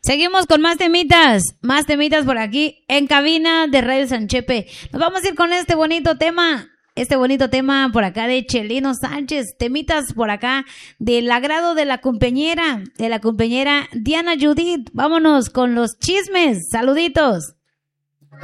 Seguimos con más temitas por aquí en cabina de Radio Sanchepe. Nos vamos a ir con este bonito tema por acá de Chelino Sánchez, temitas por acá del agrado de la compañera Diana Judith. Vámonos con los chismes, saluditos.